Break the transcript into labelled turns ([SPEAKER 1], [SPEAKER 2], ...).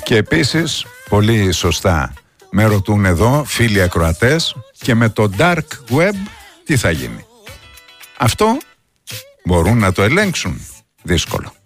[SPEAKER 1] Και επίσης, πολύ σωστά με ρωτούν εδώ φίλοι ακροατές, και με το dark web τι θα γίνει. Αυτό μπορούν να το ελέγξουν? Δύσκολο.